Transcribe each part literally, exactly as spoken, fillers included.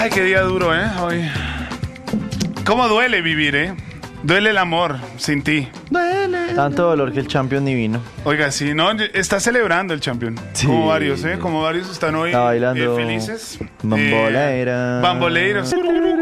Ay, qué día duro, ¿eh? Hoy. ¿Cómo duele vivir, eh? Duele el amor sin ti. Duele. Tanto dolor que el champion ni vino. Oiga, sí, no, está celebrando el champion. Sí. Como varios, ¿eh? Como varios están hoy está bailando eh, felices. Bambolera. Eh, bamboleiros.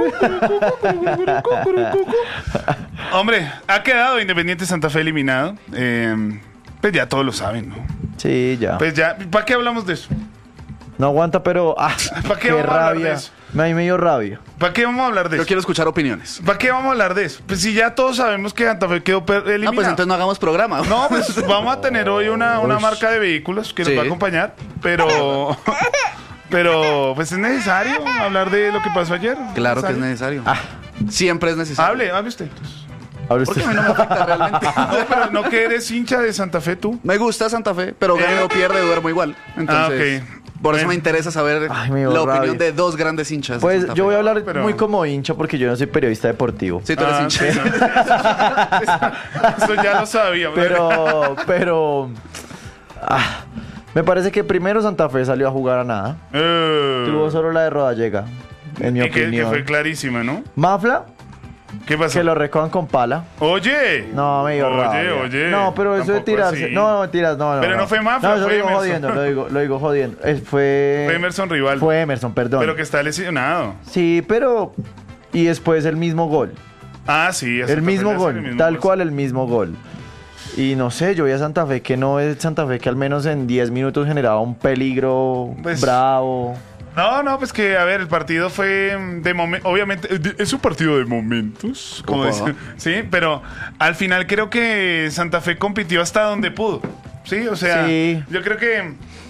Hombre, ha quedado Independiente Santa Fe eliminado. Eh, pues ya todos lo saben, ¿no? Sí, ya. Pues ya, ¿para qué hablamos de eso? No aguanta, pero... ¡Ah! ¿Para qué ¡Qué vamos a hablar de rabia! eso? Me, me dio rabia. ¿Para qué vamos a hablar de Yo eso? quiero escuchar opiniones. ¿Para qué vamos a hablar de eso? Pues si ya todos sabemos que Santa Fe quedó per- eliminado. No, pues entonces no hagamos programa. No, pues vamos a tener hoy una, una Uy. marca de vehículos que Sí. nos va a acompañar, pero... Pero, pues es necesario hablar de lo que pasó ayer. Claro que es ¿Necesario? necesario. Siempre es necesario. Hable, hable usted. Ahora Porque a usted- mí no me afecta realmente. No, pero no que eres hincha de Santa Fe tú. Me gusta Santa Fe, pero gane o pierde, duermo igual. Entonces, Ah, ok. por eso Bueno. me interesa saber Ay, me dio la opinión rabia. de dos grandes hinchas. de Pues Santa yo Fe. voy a hablar Pero- muy como hincha porque yo no soy periodista deportivo. Sí, tú eres Ah, hincha. sí, no. Eso ya lo sabía. Pero, pero... ah, me parece que primero Santa Fe salió a jugar a nada. Eh, Tuvo solo la de Rodallega, en mi y que, que opinión. fue clarísima, ¿no? Mafla, ¿Qué pasó? que lo recojan con pala. Oye. No, me dio Oye, rabia. oye. No, pero eso de Tampoco tirarse. así. No, mentiras, no, no. Pero no fue Mafla, No, eso fue lo digo Emerson. jodiendo, lo digo, lo digo jodiendo. Es- fue. Fue Emerson Rival. Fue Emerson, perdón. Pero que está lesionado. Sí, pero. Y después el mismo gol. Ah, sí. El mismo gol. el mismo tal gol. cual el mismo gol. Y no sé, yo vi a Santa Fe que no es Santa Fe que al menos en diez minutos generaba un peligro Pues- bravo. No, no, pues que, a ver, el partido fue de momento, obviamente, de- es un partido de momentos, como Opa. dicen, sí, pero al final creo que Santa Fe compitió hasta donde pudo, sí, o sea, Sí. yo creo que